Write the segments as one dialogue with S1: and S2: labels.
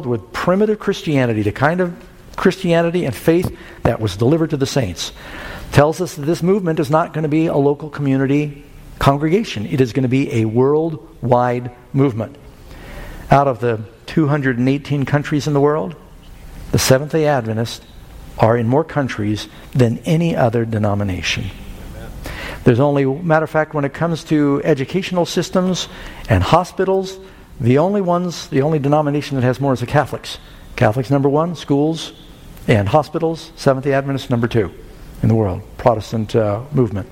S1: with primitive Christianity, the kind of Christianity and faith that was delivered to the saints. Tells us that this movement is not going to be a local community congregation. It is going to be a worldwide movement. Out of the 218 countries in the world, the Seventh-day Adventists are in more countries than any other denomination. There's only, matter of fact, when it comes to educational systems and hospitals, the only denomination that has more is the Catholics. Catholics number 1, schools and hospitals, Seventh-day Adventists number 2 in the world, Protestant movement.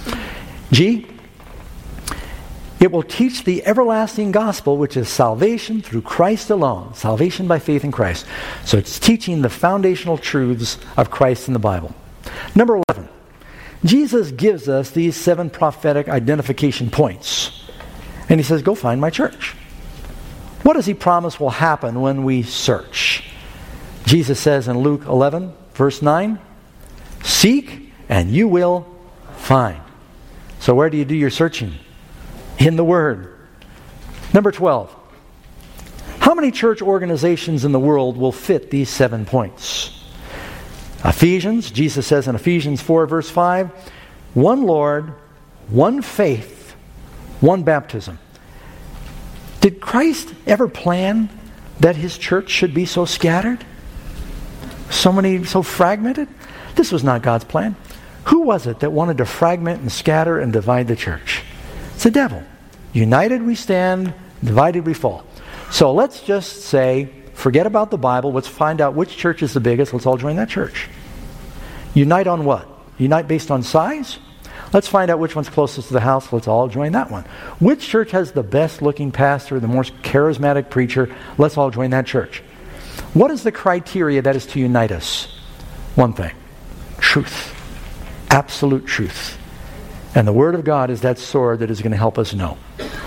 S1: G, it will teach the everlasting gospel, which is salvation through Christ alone, salvation by faith in Christ. So it's teaching the foundational truths of Christ in the Bible. Number 11, Jesus gives us these 7 prophetic identification points. And he says, go find my church. What does he promise will happen when we search? Jesus says in Luke 11, verse 9, seek and you will find. So where do you do your searching? In the Word. Number 12. How many church organizations in the world will fit these 7 points? Ephesians, Jesus says in Ephesians 4 verse 5, one Lord, one faith, one baptism. Did Christ ever plan that his church should be so scattered? So fragmented? This was not God's plan. Who was it that wanted to fragment and scatter and divide the church? It's the devil. United we stand, divided we fall. So let's just say, forget about the Bible. Let's find out which church is the biggest. Let's all join that church. Unite on what? Unite based on size? Let's find out which one's closest to the house. Let's all join that one. Which church has the best looking pastor, the most charismatic preacher? Let's all join that church. What is the criteria that is to unite us? One thing. Truth. Absolute truth. And the Word of God is that sword that is going to help us know.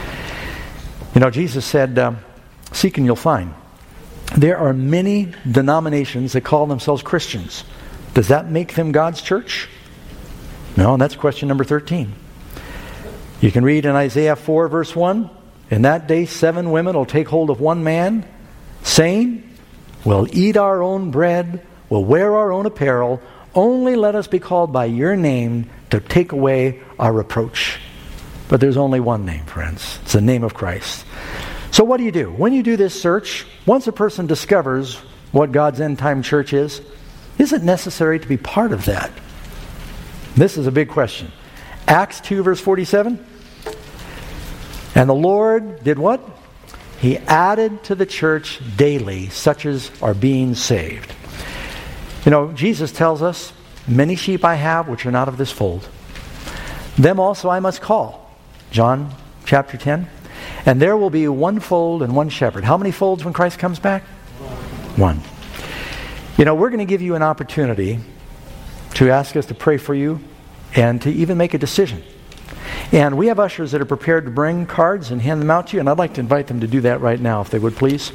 S1: You know, Jesus said, seek and you'll find. There are many denominations that call themselves Christians. Does that make them God's church? No, and that's question number 13. You can read in Isaiah 4 verse 1, in that day 7 women will take hold of one man, saying, we'll eat our own bread, we'll wear our own apparel, only let us be called by your name to take away our reproach. But there's only one name, friends. It's the name of Christ. So what do you do? When you do this search, once a person discovers what God's end time church is it necessary to be part of that? This is a big question. Acts 2 verse 47. And the Lord did what? He added to the church daily such as are being saved. You know, Jesus tells us, many sheep I have which are not of this fold. Them also I must call. John chapter 10. And there will be one fold and one shepherd. How many folds when Christ comes back? One. You know, we're going to give you an opportunity to ask us to pray for you and to even make a decision. And we have ushers that are prepared to bring cards and hand them out to you, and I'd like to invite them to do that right now, if they would please.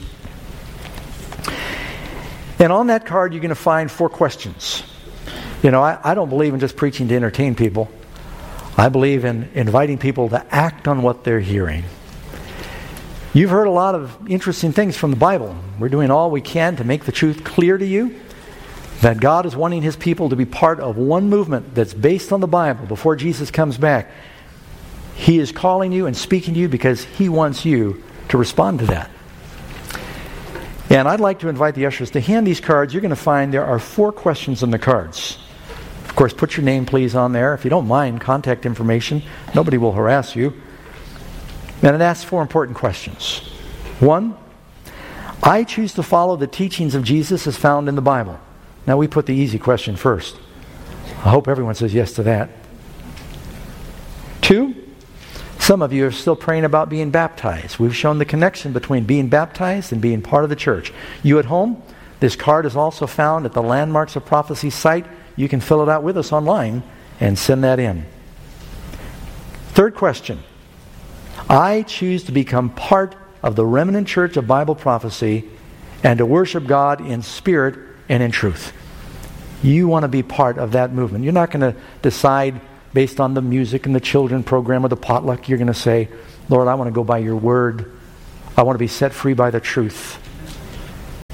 S1: And on that card, you're going to find 4 questions. You know, I don't believe in just preaching to entertain people. I believe in inviting people to act on what they're hearing. You've heard a lot of interesting things from the Bible. We're doing all we can to make the truth clear to you, that God is wanting His people to be part of one movement that's based on the Bible before Jesus comes back. He is calling you and speaking to you because He wants you to respond to that. And I'd like to invite the ushers to hand these cards. You're going to find there are 4 questions on the cards. Of course, put your name, please, on there. If you don't mind, contact information. Nobody will harass you. And it asks 4 important questions. 1, I choose to follow the teachings of Jesus as found in the Bible. Now, we put the easy question first. I hope everyone says yes to that. 2, some of you are still praying about being baptized. We've shown the connection between being baptized and being part of the church. You at home, this card is also found at the Landmarks of Prophecy site. You can fill it out with us online and send that in. 3rd question. I choose to become part of the remnant church of Bible prophecy and to worship God in spirit and in truth. You want to be part of that movement. You're not going to decide based on the music and the children program or the potluck. You're going to say, Lord, I want to go by your word. I want to be set free by the truth.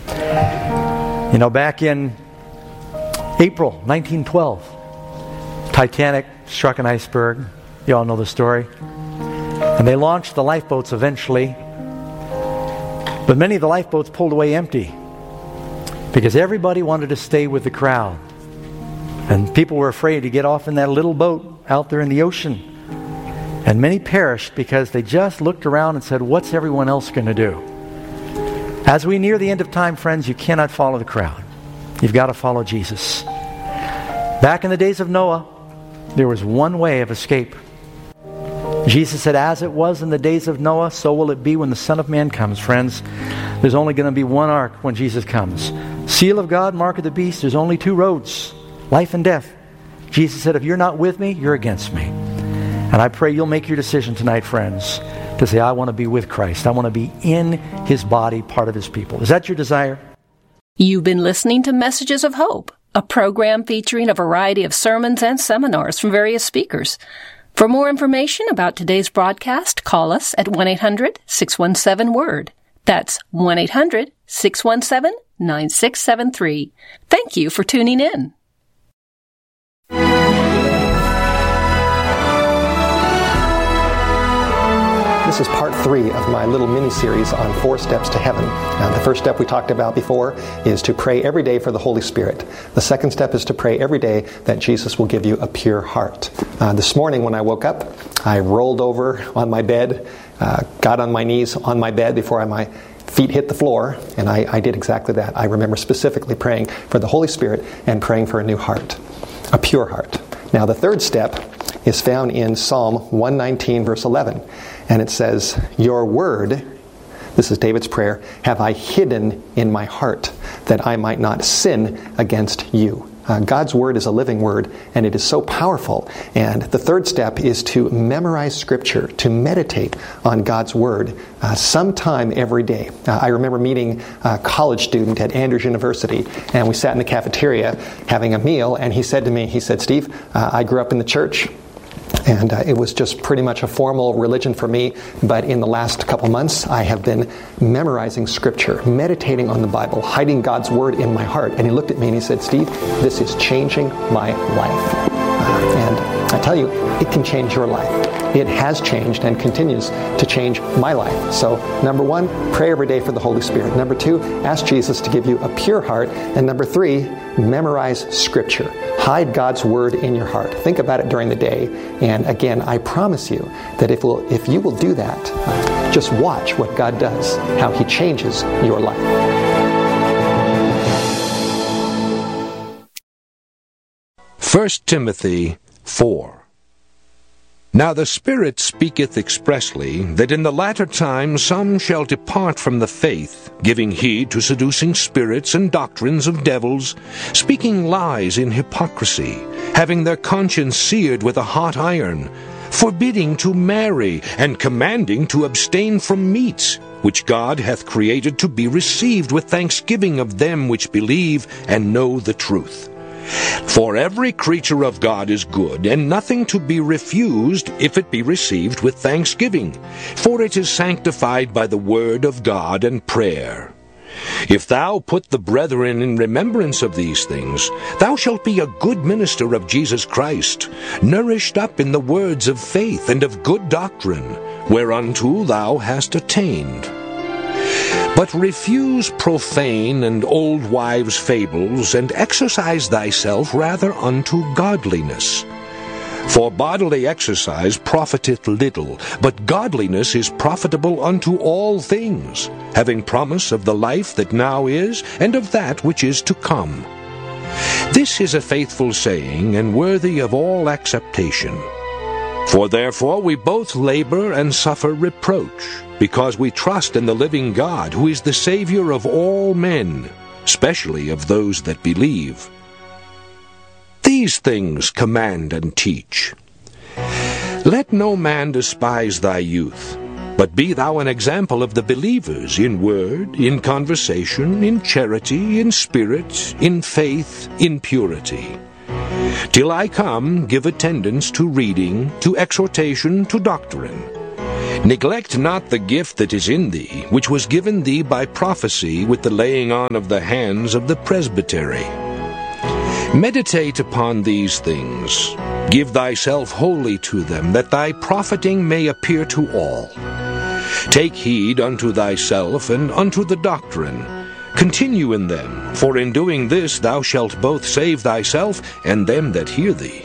S1: You know, back in April 1912, Titanic struck an iceberg. You all know the story. And they launched the lifeboats eventually. But many of the lifeboats pulled away empty because everybody wanted to stay with the crowd. And people were afraid to get off in that little boat out there in the ocean. And many perished because they just looked around and said, what's everyone else going to do? As we near the end of time, friends, you cannot follow the crowd. You've got to follow Jesus. Back in the days of Noah, there was one way of escape. Jesus said, as it was in the days of Noah, so will it be when the Son of Man comes. Friends, there's only going to be one ark when Jesus comes. Seal of God, mark of the beast. There's only two roads, life and death. Jesus said, if you're not with me, you're against me. And I pray you'll make your decision tonight, friends, to say, I want to be with Christ. I want to be in His body, part of His people. Is that your desire?
S2: You've been listening to Messages of Hope, a program featuring a variety of sermons and seminars from various speakers. For more information about today's broadcast, call us at 1-800-617-WORD. That's 1-800-617-9673. Thank you for tuning in.
S3: This is part 3 of my little mini-series on 4 steps to heaven. The first step we talked about before is to pray every day for the Holy Spirit. The second step is to pray every day that Jesus will give you a pure heart. This morning when I woke up, I rolled over on my bed, got on my knees on my bed before my feet hit the floor, and I did exactly that. I remember specifically praying for the Holy Spirit and praying for a new heart, a pure heart. Now the third step is found in Psalm 119, verse 11. And it says, your word, this is David's prayer, have I hidden in my heart that I might not sin against you. God's word is a living word, and it is so powerful. And the third step is to memorize Scripture, to meditate on God's word sometime every day. I remember meeting a college student at Andrews University, and we sat in the cafeteria having a meal, and he said to me, Steve, I grew up in the church, and it was just pretty much a formal religion for me. But in the last couple months, I have been memorizing Scripture, meditating on the Bible, hiding God's Word in my heart. And he looked at me and he said, Steve, this is changing my life. And I tell you, it can change your life. It has changed and continues to change my life. So, number 1, pray every day for the Holy Spirit. Number 2, ask Jesus to give you a pure heart. And number 3, memorize Scripture. Hide God's Word in your heart. Think about it during the day. And again, I promise you that if you will do that, just watch what God does, how He changes your life.
S4: 1 Timothy 4. Now the Spirit speaketh expressly, that in the latter time some shall depart from the faith, giving heed to seducing spirits and doctrines of devils, speaking lies in hypocrisy, having their conscience seared with a hot iron, forbidding to marry, and commanding to abstain from meats, which God hath created to be received with thanksgiving of them which believe and know the truth. For every creature of God is good, and nothing to be refused if it be received with thanksgiving, for it is sanctified by the word of God and prayer. If thou put the brethren in remembrance of these things, thou shalt be a good minister of Jesus Christ, nourished up in the words of faith and of good doctrine, whereunto thou hast attained. But refuse profane and old wives' fables, and exercise thyself rather unto godliness. For bodily exercise profiteth little, but godliness is profitable unto all things, having promise of the life that now is, and of that which is to come. This is a faithful saying, and worthy of all acceptation. For therefore we both labor and suffer reproach, because we trust in the living God, who is the Savior of all men, especially of those that believe. These things command and teach. Let no man despise thy youth, but be thou an example of the believers in word, in conversation, in charity, in spirit, in faith, in purity. Till I come, give attendance to reading, to exhortation, to doctrine. Neglect not the gift that is in thee, which was given thee by prophecy with the laying on of the hands of the presbytery. Meditate upon these things. Give thyself wholly to them, that thy profiting may appear to all. Take heed unto thyself and unto the doctrine. Continue in them, for in doing this thou shalt both save thyself and them that hear thee.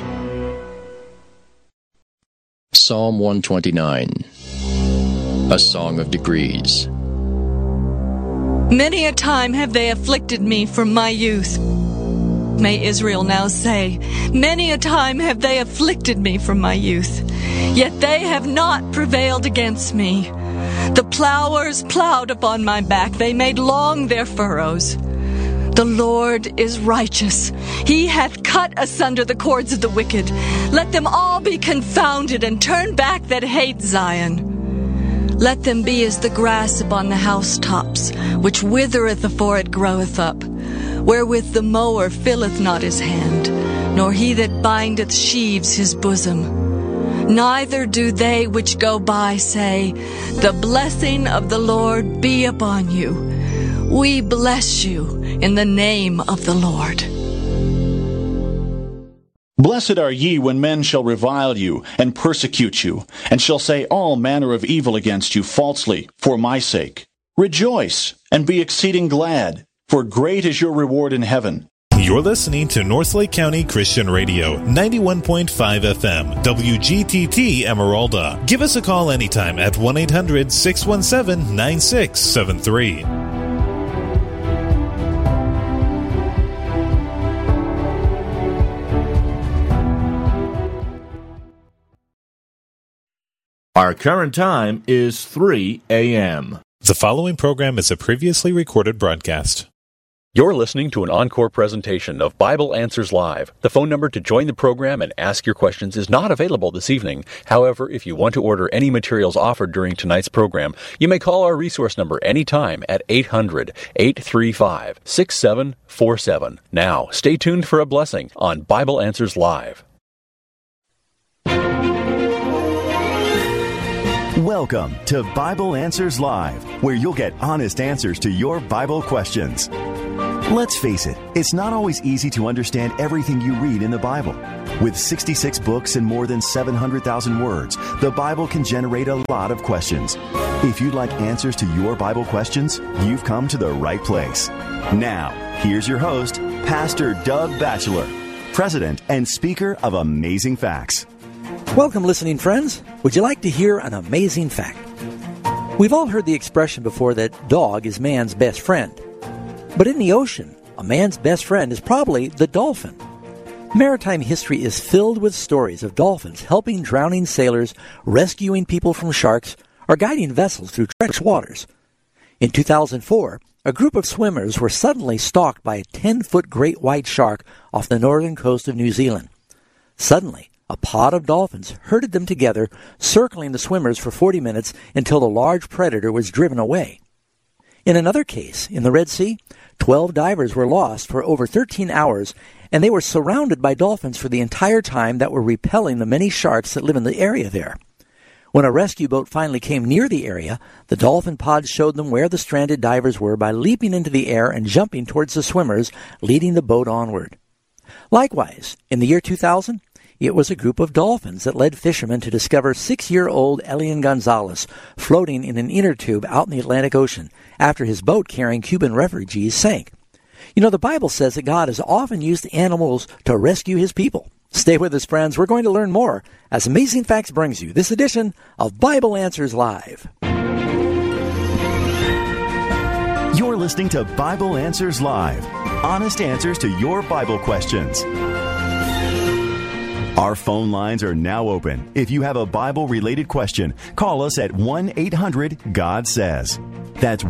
S5: Psalm 129, a song of degrees.
S6: Many a time have they afflicted me from my youth. May Israel now say, many a time have they afflicted me from my youth, yet they have not prevailed against me. The plowers plowed upon my back, they made long their furrows. The Lord is righteous. He hath cut asunder the cords of the wicked. Let them all be confounded, and turn back that hate Zion. Let them be as the grass upon the housetops, which withereth afore it groweth up, wherewith the mower filleth not his hand, nor he that bindeth sheaves his bosom. Neither do they which go by say, the blessing of the Lord be upon you. We bless you in the name of the Lord.
S7: Blessed are ye when men shall revile you, and persecute you, and shall say all manner of evil against you falsely, for my sake. Rejoice, and be exceeding glad, for great is your reward in heaven.
S8: You're listening to Northlake County Christian Radio, 91.5 FM, WGTT Emeralda. Give us a call anytime at 1-800-617-9673.
S9: Our current time is 3 a.m.
S8: The following program is a previously recorded broadcast.
S10: You're listening to an encore presentation of Bible Answers Live. The phone number to join the program and ask your questions is not available this evening. However, if you want to order any materials offered during tonight's program, you may call our resource number anytime at 800-835-6747. Now, stay tuned for a blessing on Bible Answers Live.
S11: Welcome to Bible Answers Live, where you'll get honest answers to your Bible questions. Let's face it, it's not always easy to understand everything you read in the Bible. With 66 books and more than 700,000 words, the Bible can generate a lot of questions. If you'd like answers to your Bible questions, you've come to the right place. Now, here's your host, Pastor Doug Batchelor, President and Speaker of Amazing Facts.
S1: Welcome, listening friends. Would you like to hear an amazing fact? We've all heard the expression before that dog is man's best friend. But in the ocean, a man's best friend is probably the dolphin. Maritime history is filled with stories of dolphins helping drowning sailors, rescuing people from sharks, or guiding vessels through treacherous waters. In 2004, a group of swimmers were suddenly stalked by a 10-foot great white shark off the northern coast of New Zealand. Suddenly, a pod of dolphins herded them together, circling the swimmers for 40 minutes until the large predator was driven away. In another case, in the Red Sea, 12 divers were lost for over 13 hours, and they were surrounded by dolphins for the entire time that were repelling the many sharks that live in the area there. When a rescue boat finally came near the area, the dolphin pods showed them where the stranded divers were by leaping into the air and jumping towards the swimmers, leading the boat onward. Likewise, in the year 2000, it was a group of dolphins that led fishermen to discover 6-year-old Elian Gonzalez floating in an inner tube out in the Atlantic Ocean after his boat carrying Cuban refugees sank. You know, the Bible says that God has often used animals to rescue his people. Stay with us, friends. We're going to learn more as Amazing Facts brings you this edition of Bible Answers Live.
S11: You're listening to Bible Answers Live, honest answers to your Bible questions. Our phone lines are now open. If you have a Bible-related question, call us at 1-800-GOD-SAYS. That's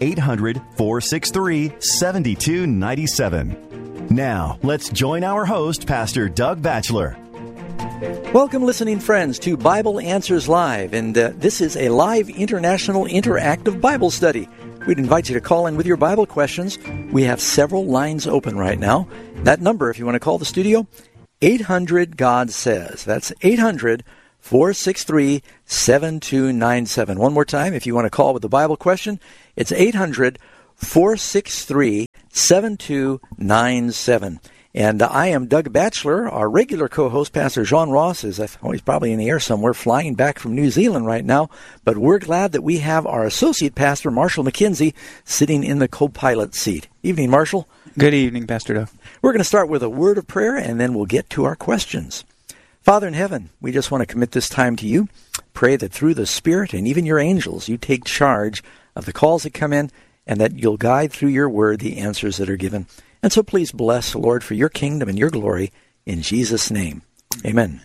S11: 1-800-463-7297. Now, let's join our host, Pastor Doug Batchelor.
S1: Welcome, listening friends, to Bible Answers Live, and this is a live international interactive Bible study. We'd invite you to call in with your Bible questions. We have several lines open right now. That number, if you want to call the studio, 800-GOD-SAYS. That's 800-463-7297. One more time, if you want to call with a Bible question, it's 800-463-7297. And I am Doug Batchelor. Our regular co-host, Pastor John Ross, is he's probably in the air somewhere, flying back from New Zealand right now. But we're glad that we have our associate pastor, Marshall McKenzie, sitting in the co-pilot seat. Evening, Marshall.
S12: Good evening, Pastor Doug.
S1: We're going to start with a word of prayer, and then we'll get to our questions. Father in heaven, we just want to commit this time to you. Pray that through the Spirit and even your angels, you take charge of the calls that come in, and that you'll guide through your word the answers that are given. And so please bless, Lord, for your kingdom and your glory, in Jesus' name. Amen.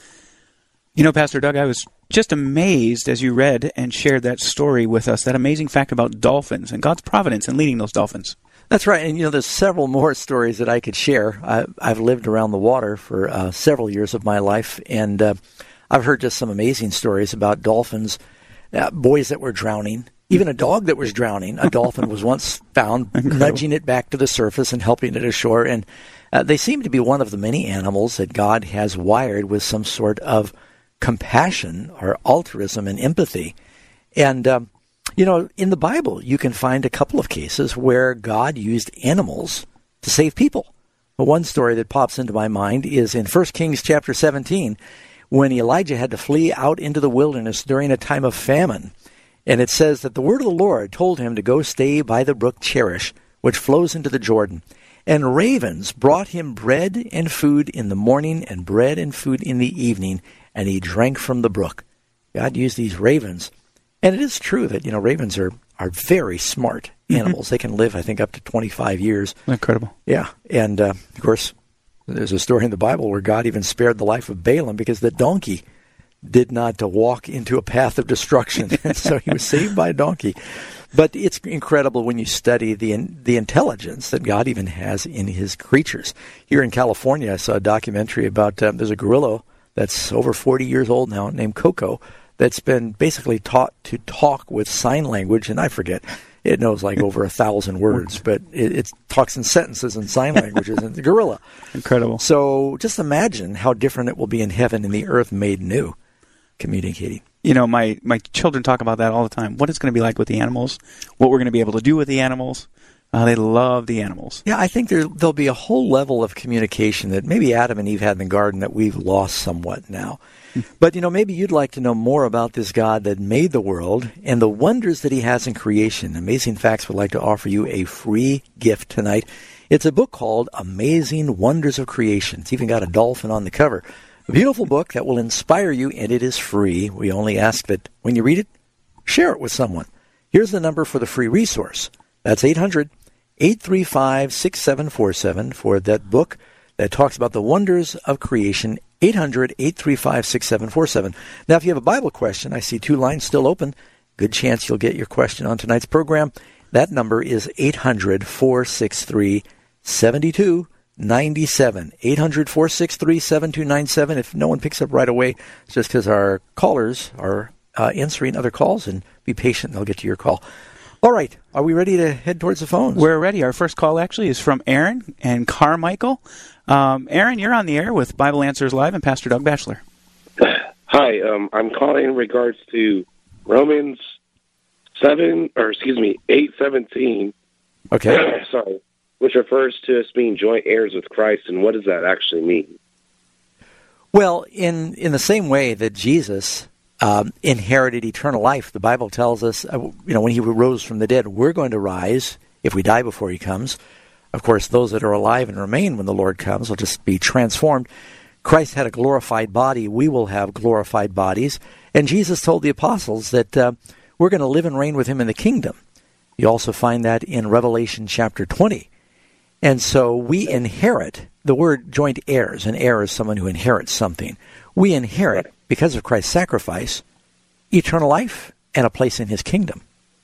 S12: You know, Pastor Doug, I was just amazed as you read and shared that story with us, that amazing fact about dolphins and God's providence in leading those dolphins.
S1: That's right. And, there's several more stories that I could share. I've lived around the water for several years of my life, and I've heard just some amazing stories about dolphins, boys that were drowning. Even a dog that was drowning, a dolphin was once found nudging it back to the surface and helping it ashore. And they seem to be one of the many animals that God has wired with some sort of compassion or altruism and empathy. And, in the Bible, you can find a couple of cases where God used animals to save people. But one story that pops into my mind is in 1 Kings chapter 17, when Elijah had to flee out into the wilderness during a time of famine. And it says that the word of the Lord told him to go stay by the brook Cherish, which flows into the Jordan. And ravens brought him bread and food in the morning and bread and food in the evening, and he drank from the brook. God used these ravens. And it is true that, ravens are very smart animals. Mm-hmm. They can live, I think, up to 25 years.
S12: Incredible.
S1: Yeah. And, of course, there's a story in the Bible where God even spared the life of Balaam because the donkey did not walk into a path of destruction, and so he was saved by a donkey. But it's incredible when you study the intelligence that God even has in his creatures. Here in California, I saw a documentary about there's a gorilla that's over 40 years old now named Coco that's been basically taught to talk with sign language, and I forget. It knows like over 1,000 words, but it talks in sentences and sign languages, and the gorilla.
S12: Incredible.
S1: So just imagine how different it will be in heaven in the earth made new. Communicating.
S12: My children talk about that all the time. What it's going to be like with the animals, what we're going to be able to do with the animals. They love the animals.
S1: Yeah, I think there'll be a whole level of communication that maybe Adam and Eve had in the garden that we've lost somewhat now. But, maybe you'd like to know more about this God that made the world and the wonders that he has in creation. Amazing Facts would like to offer you a free gift tonight. It's a book called Amazing Wonders of Creation. It's even got a dolphin on the cover. A beautiful book that will inspire you, and it is free. We only ask that when you read it, share it with someone. Here's the number for the free resource. That's 800-835-6747 for that book that talks about the wonders of creation, 800-835-6747. Now, if you have a Bible question, I see 2 lines still open. Good chance you'll get your question on tonight's program. That number is 800-463-7297. 800-463-7297. If no one picks up right away, it's just because our callers are answering other calls, and be patient, they'll get to your call. All right, are we ready to head towards the phones?
S12: We're ready. Our first call actually is from Aaron and Carmichael. Aaron, you're on the air with Bible Answers Live and Pastor Doug Batchelor.
S13: Hi, I'm calling in regards to Romans 8:17.
S1: Okay.
S13: Sorry. Which refers to us being joint heirs with Christ, and what does that actually mean?
S1: Well, in the same way that Jesus inherited eternal life, the Bible tells us, when he rose from the dead, we're going to rise if we die before he comes. Of course, those that are alive and remain when the Lord comes will just be transformed. Christ had a glorified body. We will have glorified bodies. And Jesus told the apostles that we're going to live and reign with him in the kingdom. You also find that in Revelation chapter 20. And so we inherit, the word joint heirs, an heir is someone who inherits something. We inherit, because of Christ's sacrifice, eternal life and a place in his kingdom.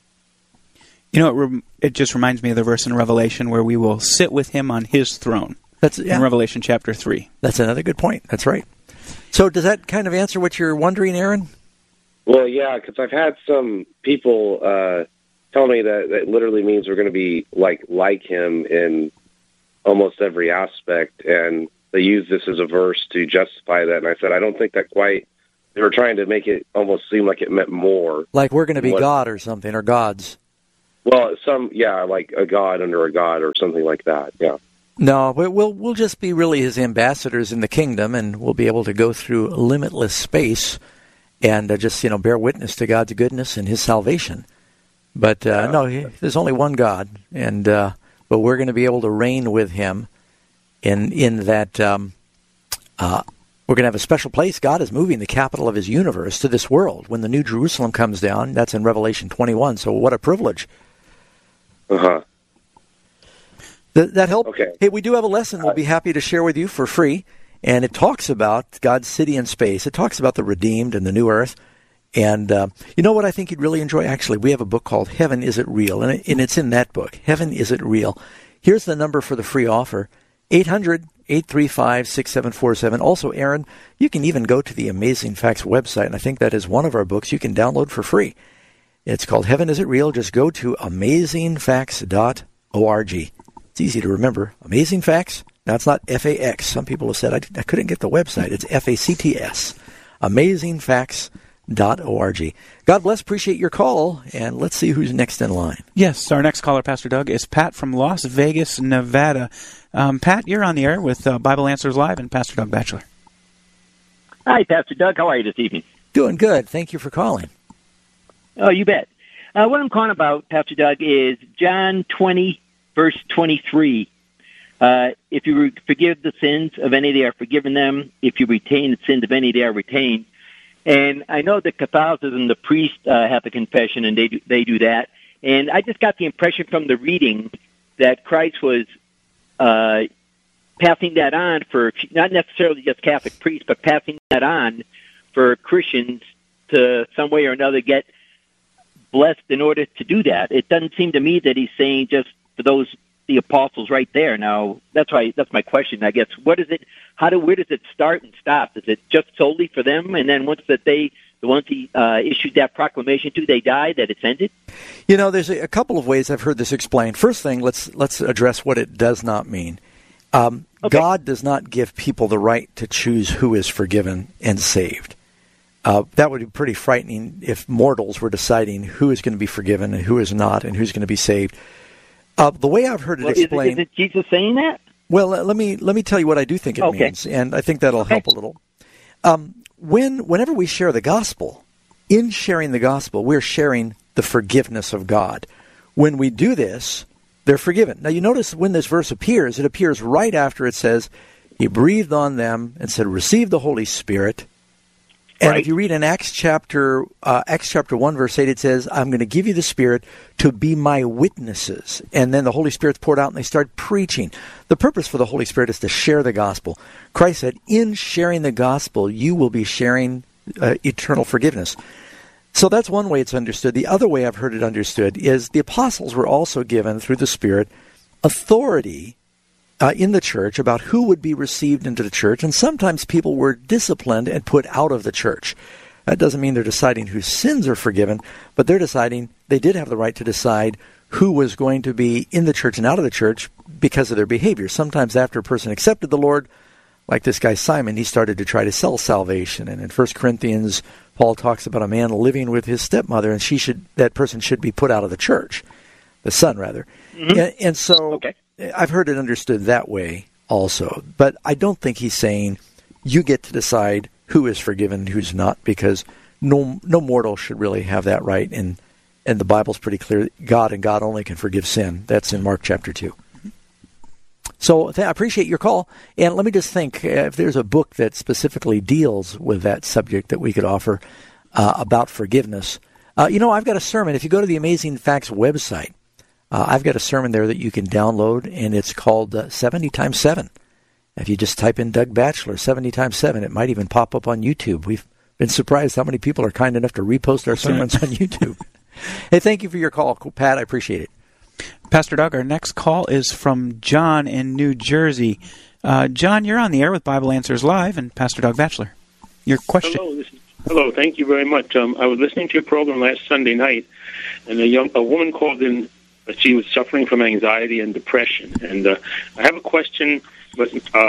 S12: It just reminds me of the verse in Revelation where we will sit with him on his throne. In Revelation chapter 3.
S1: That's another good point. That's right. So does that kind of answer what you're wondering, Aaron?
S13: Well, yeah, because I've had some people tell me that literally means we're going to be like him in almost every aspect, and they use this as a verse to justify that. And I said, I don't think that quite they were trying to make it almost seem like it meant more.
S1: Like we're going to be God or something, or gods.
S13: Well, like a god under a god or something like that, yeah.
S1: No, we'll just be really his ambassadors in the kingdom, and we'll be able to go through limitless space and just, bear witness to God's goodness and his salvation. But there's only one God, and but we're going to be able to reign with him in that we're going to have a special place. God is moving the capital of his universe to this world. When the New Jerusalem comes down, that's in Revelation 21, so what a privilege.
S13: Uh-huh.
S1: That help?
S13: Okay.
S1: Hey, we do have a lesson we'll be happy to share with you for free, and it talks about God's city in space. It talks about the redeemed and the new earth. And you know what I think you'd really enjoy? Actually, we have a book called Heaven, Is It Real? And it's in that book, Heaven, Is It Real? Here's the number for the free offer, 800-835-6747. Also, Aaron, you can even go to the Amazing Facts website, and I think that is one of our books you can download for free. It's called Heaven, Is It Real? Just go to amazingfacts.org. It's easy to remember. Amazing Facts. Now, it's not F-A-X. Some people have said I couldn't get the website. It's F-A-C-T-S. Amazingfacts.org. God bless. Appreciate your call. And let's see who's next in line.
S12: Yes, our next caller, Pastor Doug, is Pat from Las Vegas, Nevada. Pat, you're on the air with Bible Answers Live and Pastor Doug Batchelor.
S14: Hi, Pastor Doug. How are you this evening?
S1: Doing good. Thank you for calling.
S14: Oh, you bet. What I'm calling about, Pastor Doug, is John 20, verse 23. If you forgive the sins of any, they are forgiven them. If you retain the sins of any, they are retained. And I know that Catholicism, the priests have the confession, and they do that. And I just got the impression from the reading that Christ was passing that on for not necessarily just Catholic priests, but passing that on for Christians to some way or another get blessed in order to do that. It doesn't seem to me that he's saying just for the apostles right there. Now, that's my question, I guess. What is it? Where does it start and stop? Is it just solely for them, and then once the ones he issued that proclamation to, they die, that it's ended?
S1: There's a couple of ways I've heard this explained. First thing, let's address what it does not mean. Okay. God does not give people the right to choose who is forgiven and saved. That would be pretty frightening if mortals were deciding who is going to be forgiven and who is not, and who's going to be saved. The way I've heard it explained...
S14: Is it Jesus saying that?
S1: Well, let me tell you what I do think it means, and I think that'll help a little. Whenever we share the gospel, in sharing the gospel, we're sharing the forgiveness of God. When we do this, they're forgiven. Now, you notice when this verse appears, it appears right after it says, He breathed on them and said, receive the Holy Spirit. And if you read in Acts chapter 1, verse 8, it says, I'm going to give you the Spirit to be my witnesses. And then the Holy Spirit's poured out and they start preaching. The purpose for the Holy Spirit is to share the gospel. Christ said, in sharing the gospel, you will be sharing eternal forgiveness. So that's one way it's understood. The other way I've heard it understood is the apostles were also given, through the Spirit, authority in the church about who would be received into the church, and sometimes people were disciplined and put out of the church. That doesn't mean they're deciding whose sins are forgiven, but they're deciding they did have the right to decide who was going to be in the church and out of the church because of their behavior. Sometimes after a person accepted the Lord, like this guy Simon, he started to try to sell salvation. And in 1 Corinthians, Paul talks about a man living with his stepmother, and that person should be put out of the church, the son rather. Mm-hmm. And so I've heard it understood that way also. But I don't think he's saying you get to decide who is forgiven and who's not, because no mortal should really have that right. And the Bible's pretty clear. God and God only can forgive sin. That's in Mark chapter 2. So I appreciate your call. And let me just think, if there's a book that specifically deals with that subject that we could offer about forgiveness. I've got a sermon. If you go to the Amazing Facts website, I've got a sermon there that you can download, and it's called 70 times 7. If you just type in Doug Batchelor, 70 times 7, it might even pop up on YouTube. We've been surprised how many people are kind enough to repost our sermons on YouTube. Hey, thank you for your call, Pat. I appreciate it.
S12: Pastor Doug, our next call is from John in New Jersey. John, you're on the air with Bible Answers Live and Pastor Doug Batchelor. Your question.
S15: Hello, thank you very much. I was listening to your program last Sunday night, and a woman called in. She was suffering from anxiety and depression. And I have a question, but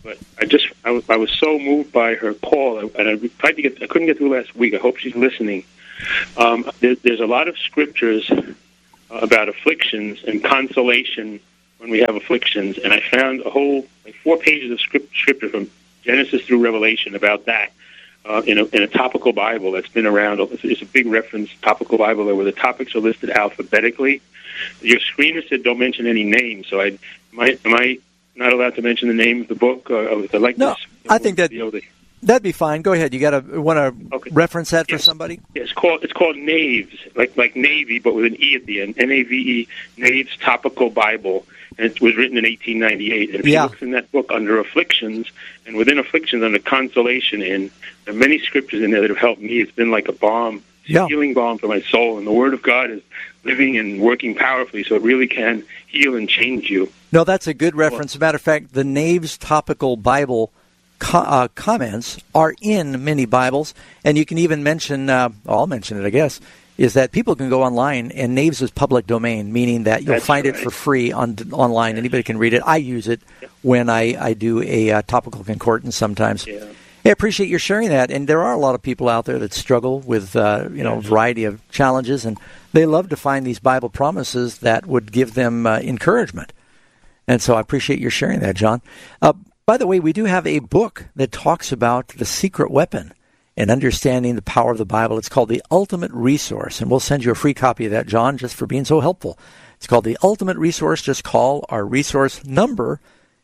S15: But I was so moved by her call, and I couldn't get through last week. I hope she's listening. There's a lot of scriptures about afflictions and consolation when we have afflictions, and I found a whole 4 pages of scripture from Genesis through Revelation about that in a topical Bible that's been around. It's a big reference topical Bible where the topics are listed alphabetically. Your screener said don't mention any names, so am I not allowed to mention the name of the book?
S1: I think that'd be fine. Go ahead. You want to reference that for somebody?
S15: Yeah, it's called Naves, like Navy, but with an E at the end. N-A-V-E, Naves Topical Bible, and it was written in 1898. And if you look in that book under afflictions, and within afflictions under consolation, and there are many scriptures in there that have helped me. It's been like a balm, healing balm for my soul, and the Word of God is living and working powerfully, so it really can heal and change you.
S1: No, that's a good reference. As a matter of fact, the Naves Topical Bible comments are in many Bibles, and you can even mention, I'll mention it, I guess, is that people can go online, and Naves is public domain, meaning that you'll find it for free online. Anybody can read it. I use it when I do a topical concordance sometimes. Yeah. I appreciate your sharing that, and there are a lot of people out there that struggle with a variety of challenges, and they love to find these Bible promises that would give them encouragement. And so I appreciate your sharing that, John. By the way, we do have a book that talks about the secret weapon and understanding the power of the Bible. It's called The Ultimate Resource, and we'll send you a free copy of that, John, just for being so helpful. It's called The Ultimate Resource. Just call our resource number,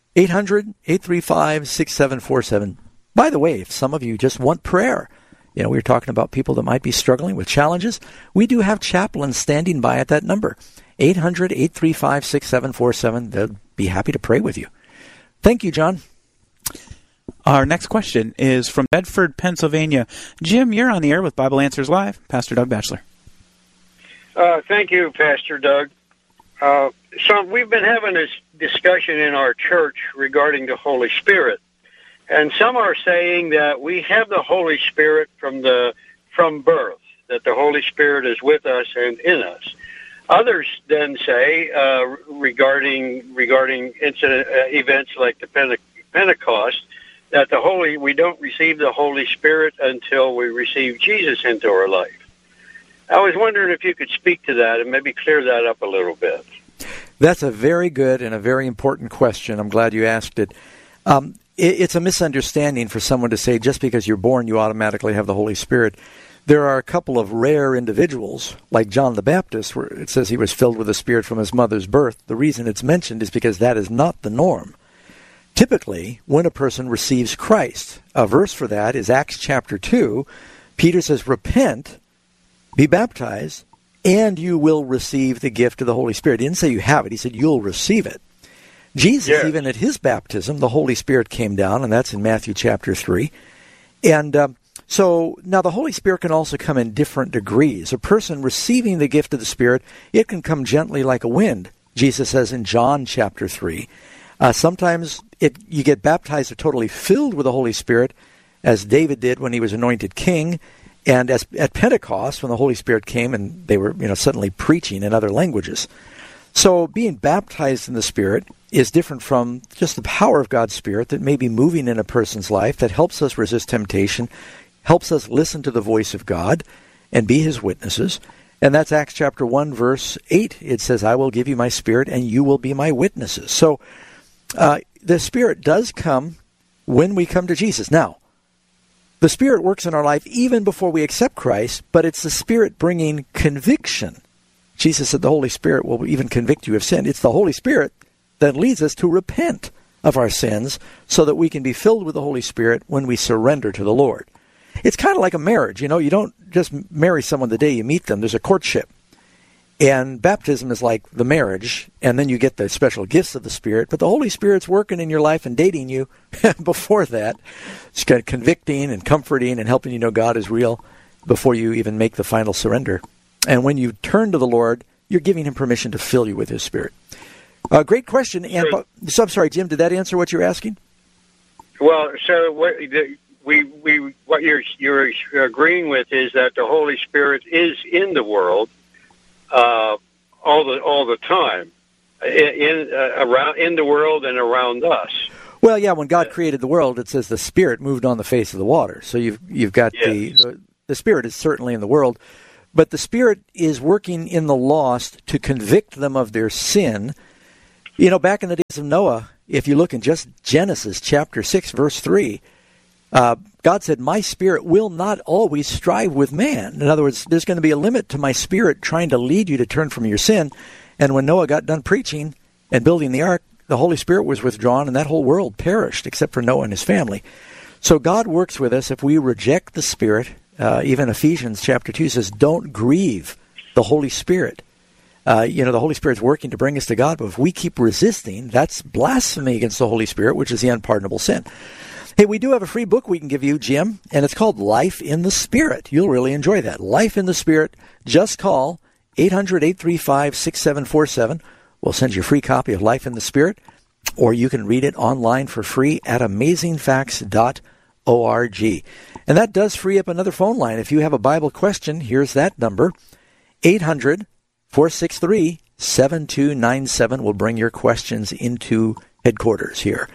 S1: 800-835-6747. By the way, if some of you just want prayer, we were talking about people that might be struggling with challenges, we do have chaplains standing by at that number, 800-835-6747. They'll be happy to pray with you. Thank you, John.
S12: Our next question is from Bedford, Pennsylvania. Jim, you're on the air with Bible Answers Live. Pastor Doug Batchelor.
S16: Thank you, Pastor Doug. So we've been having this discussion in our church regarding the Holy Spirit. And some are saying that we have the Holy Spirit from birth, that the Holy Spirit is with us and in us. Others then say, regarding events like the Pentecost, that we don't receive the Holy Spirit until we receive Jesus into our life. I was wondering if you could speak to that and maybe clear that up a little bit.
S1: That's a very good and a very important question. I'm glad you asked it. It's a misunderstanding for someone to say just because you're born you automatically have the Holy Spirit. There are a couple of rare individuals, like John the Baptist, where it says he was filled with the Spirit from his mother's birth. The reason it's mentioned is because that is not the norm. Typically, when a person receives Christ, a verse for that is Acts chapter 2. Peter says, repent, be baptized, and you will receive the gift of the Holy Spirit. He didn't say you have it. He said you'll receive it. Jesus, even at his baptism, the Holy Spirit came down, and that's in Matthew chapter 3. And so now the Holy Spirit can also come in different degrees. A person receiving the gift of the Spirit, it can come gently like a wind, Jesus says in John chapter 3. Sometimes you get baptized or totally filled with the Holy Spirit, as David did when he was anointed king, and as at Pentecost when the Holy Spirit came and they were suddenly preaching in other languages. So being baptized in the Spirit is different from just the power of God's Spirit that may be moving in a person's life that helps us resist temptation, helps us listen to the voice of God and be his witnesses. And that's Acts chapter 1, verse 8. It says, I will give you my Spirit and you will be my witnesses. So the Spirit does come when we come to Jesus. Now, the Spirit works in our life even before we accept Christ, but it's the Spirit bringing conviction. Jesus said the Holy Spirit will even convict you of sin. It's the Holy Spirit that leads us to repent of our sins so that we can be filled with the Holy Spirit when we surrender to the Lord. It's kind of like a marriage. You don't just marry someone the day you meet them. There's a courtship. And baptism is like the marriage, and then you get the special gifts of the Spirit. But the Holy Spirit's working in your life and dating you before that. It's kind of convicting and comforting and helping you know God is real before you even make the final surrender. And when you turn to the Lord, you're giving him permission to fill you with his Spirit. Great question. And so I'm sorry, Jim, did that answer what you're asking?
S16: Well, so what you're agreeing with is that the Holy Spirit is in the world all the time, in the world and around us.
S1: Well, yeah, when God created the world, it says the Spirit moved on the face of the water. So you've got the Spirit is certainly in the world, but the Spirit is working in the lost to convict them of their sin. You know, back in the days of Noah, if you look in just Genesis chapter 6, verse 3, God said, my Spirit will not always strive with man. In other words, there's going to be a limit to my Spirit trying to lead you to turn from your sin. And when Noah got done preaching and building the ark, the Holy Spirit was withdrawn, and that whole world perished except for Noah and his family. So God works with us if we reject the Spirit. Even Ephesians chapter 2 says, don't grieve the Holy Spirit. The Holy Spirit's working to bring us to God, but if we keep resisting, that's blasphemy against the Holy Spirit, which is the unpardonable sin. Hey, we do have a free book we can give you, Jim, and it's called Life in the Spirit. You'll really enjoy that. Life in the Spirit. Just call 800-835-6747. We'll send you a free copy of Life in the Spirit, or you can read it online for free at amazingfacts.org. And that does free up another phone line. If you have a Bible question, here's that number, 800-463-7297. We'll bring your questions into headquarters here.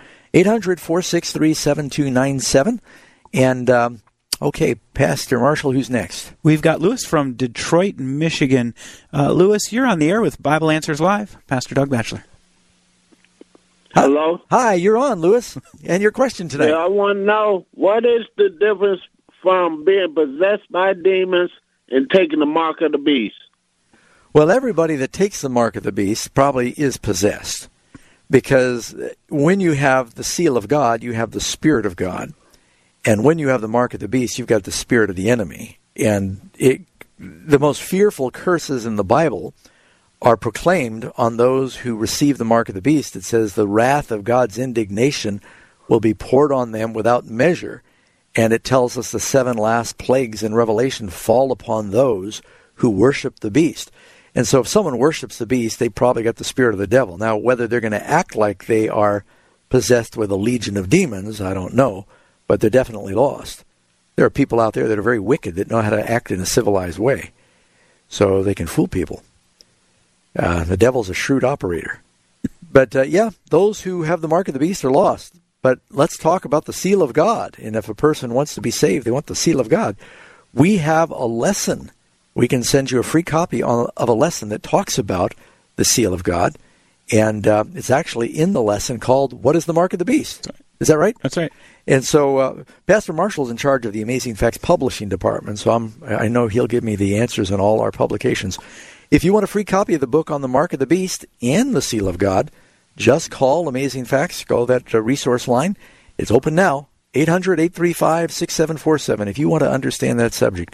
S1: 800-463-7297. And, okay, Pastor Marshall, who's next?
S12: We've got Lewis from Detroit, Michigan. Lewis, you're on the air with Bible Answers Live. Pastor Doug Batchelor.
S17: Hello?
S1: Hi, you're on, Lewis. And your question today?
S17: Yeah, I want to know, what is the difference from being possessed by demons and taking the mark of the beast?
S1: Well, everybody that takes the mark of the beast probably is possessed. Because when you have the seal of God, you have the Spirit of God. And when you have the mark of the beast, you've got the spirit of the enemy. And the most fearful curses in the Bible are proclaimed on those who receive the mark of the beast. It says the wrath of God's indignation will be poured on them without measure. And it tells us the 7 last plagues in Revelation fall upon those who worship the beast. And so if someone worships the beast, they probably got the spirit of the devil. Now, whether they're going to act like they are possessed with a legion of demons, I don't know. But they're definitely lost. There are people out there that are very wicked that know how to act in a civilized way. So they can fool people. The devil's a shrewd operator. But, those who have the mark of the beast are lost. But let's talk about the seal of God. And if a person wants to be saved, they want the seal of God. We have a lesson. We can send you a free copy of a lesson that talks about the seal of God. And it's actually in the lesson called, What is the Mark of the Beast? Is that right?
S12: That's right.
S1: And so Pastor Marshall's in charge of the Amazing Facts Publishing Department, so I know he'll give me the answers in all our publications. If you want a free copy of the book on the Mark of the Beast and the Seal of God, just call Amazing Facts. Go that resource line. It's open now, 800-835-6747. If you want to understand that subject,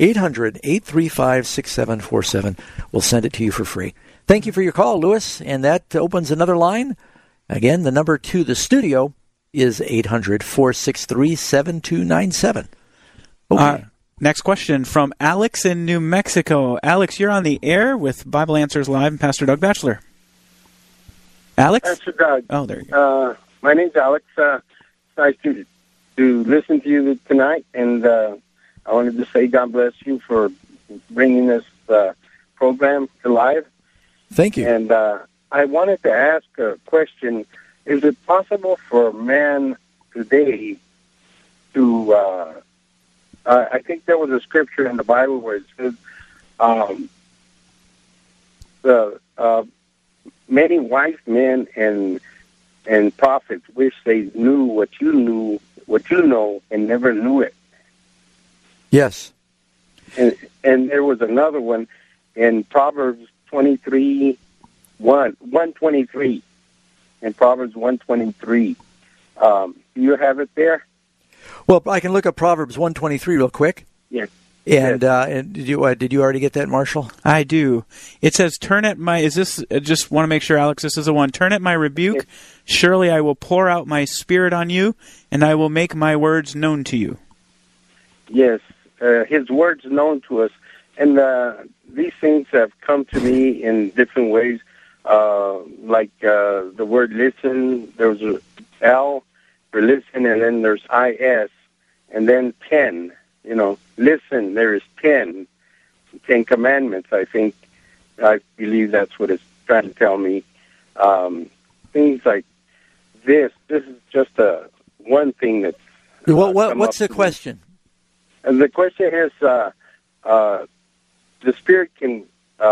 S1: 800-835-6747. We'll send it to you for free. Thank you for your call, Lewis, and that opens another line. Again, the number to the studio is 800-463-7297. Okay.
S12: Next question from Alex in New Mexico. Alex, you're on the air with Bible Answers Live and Pastor Doug Batchelor. Alex?
S17: Pastor Doug.
S12: Oh, there you go.
S17: My name's Alex. Nice to listen to you tonight, and I wanted to say God bless you for bringing this program to life.
S1: Thank you.
S17: And I wanted to ask a question. Is it possible for man today to, I think there was a scripture in the Bible where it says, many wise men and prophets wish they knew what you know, and never knew it.
S1: Yes.
S17: And there was another one in Proverbs 123. In Proverbs 123. Do you have it there?
S1: Well, I can look up Proverbs 123 real quick.
S17: Yes.
S1: And did you already get that, Marshall?
S12: I do. It says, "Turn at my." Is this? Just want to make sure, Alex. This is the one. "Turn at my rebuke. Yes. Surely I will pour out my spirit on you, and I will make my words known to you."
S17: Yes, His words known to us, and these things have come to me in different ways. Like the word "listen." There's a L for listen, and then there's IS, and then 10. Listen, there is 10 commandments, I believe that's what it's trying to tell me. Things like this is just one thing that.
S1: What's the question?
S17: And the question is, the Spirit can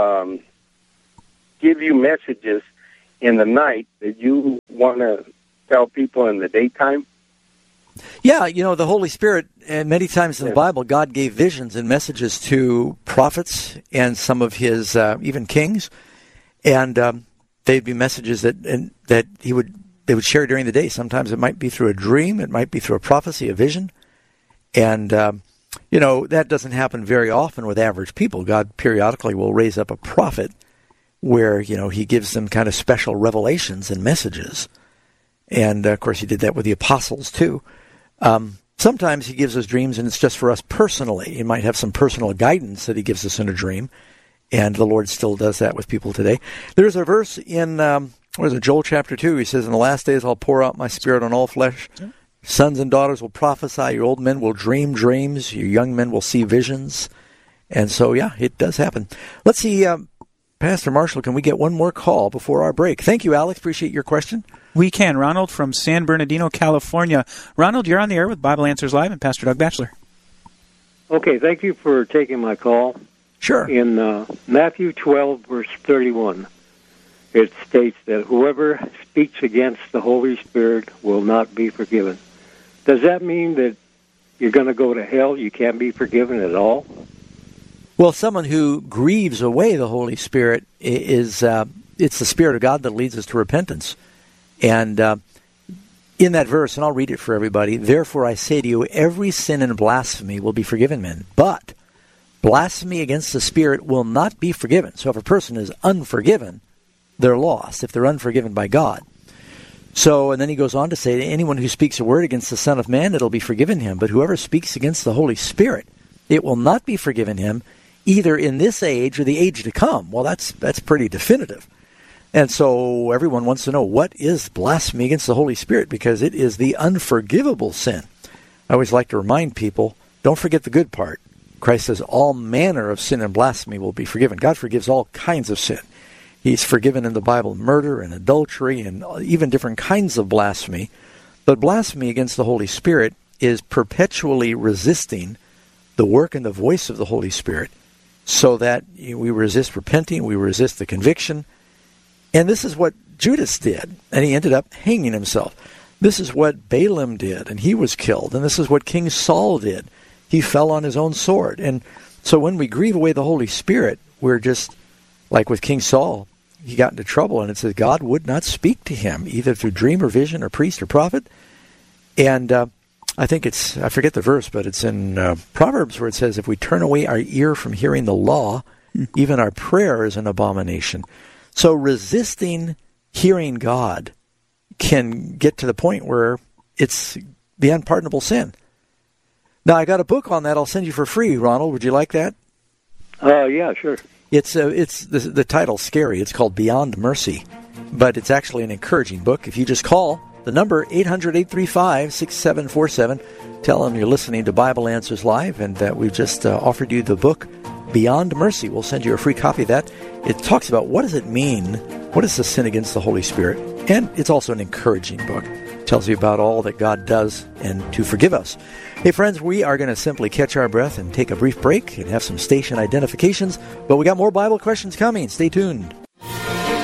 S17: give you messages in the night that you want to tell people in the daytime?
S1: Yeah, the Holy Spirit, and many times in the Bible, God gave visions and messages to prophets and some of his even kings, and they'd be messages that they would share during the day. Sometimes it might be through a dream, it might be through a prophecy, a vision, and that doesn't happen very often with average people. God periodically will raise up a prophet where he gives them kind of special revelations and messages, and of course he did that with the apostles too. Sometimes he gives us dreams and it's just for us personally. He might have some personal guidance that he gives us in a dream, and the Lord still does that with people today. There's a verse in, Joel chapter 2. He says, "In the last days I'll pour out my Spirit on all flesh. Sons and daughters will prophesy. Your old men will dream dreams. Your young men will see visions." And so, yeah, it does happen. Let's see, Pastor Marshall, can we get one more call before our break? Thank you, Alex. Appreciate your question.
S12: We can. Ronald from San Bernardino, California. Ronald, you're on the air with Bible Answers Live and Pastor Doug Batchelor.
S18: Okay, thank you for taking my call.
S1: Sure.
S18: In Matthew 12, verse 31, it states that whoever speaks against the Holy Spirit will not be forgiven. Does that mean that you're going to go to hell? You can't be forgiven at all?
S1: Well, someone who grieves away the Holy Spirit is it's the Spirit of God that leads us to repentance. And in that verse, and I'll read it for everybody, "Therefore I say to you, every sin and blasphemy will be forgiven men, but blasphemy against the Spirit will not be forgiven." So if a person is unforgiven, they're lost, if they're unforgiven by God. So, and then he goes on to say, anyone who speaks a word against the Son of Man, it'll be forgiven him. But whoever speaks against the Holy Spirit, it will not be forgiven him, either in this age or the age to come. Well, that's pretty definitive. And so everyone wants to know, what is blasphemy against the Holy Spirit? Because it is the unforgivable sin. I always like to remind people, don't forget the good part. Christ says all manner of sin and blasphemy will be forgiven. God forgives all kinds of sin. He's forgiven in the Bible murder and adultery and even different kinds of blasphemy. But blasphemy against the Holy Spirit is perpetually resisting the work and the voice of the Holy Spirit, so that we resist repenting, we resist the conviction. And this is what Judas did, and he ended up hanging himself. This is what Balaam did, and he was killed. And this is what King Saul did. He fell on his own sword. And so when we grieve away the Holy Spirit, we're just, like with King Saul, he got into trouble, and it says God would not speak to him, either through dream or vision or priest or prophet. And I think I forget the verse, but it's in Proverbs where it says, if we turn away our ear from hearing the law, even our prayer is an abomination. So resisting hearing God can get to the point where it's the unpardonable sin. Now, I got a book on that I'll send you for free, Ronald. Would you like that?
S18: Yeah, sure.
S1: It's the title's scary. It's called Beyond Mercy, but it's actually an encouraging book. If you just call the number 800-835-6747, tell them you're listening to Bible Answers Live and that we've just offered you the book Beyond Mercy. We'll send you a free copy of that. It talks about what does it mean, what is the sin against the Holy Spirit, and it's also an encouraging book. It tells you about all that God does and to forgive us. Hey friends, we are going to simply catch our breath and take a brief break and have some station identifications, but we got more Bible questions coming. Stay tuned.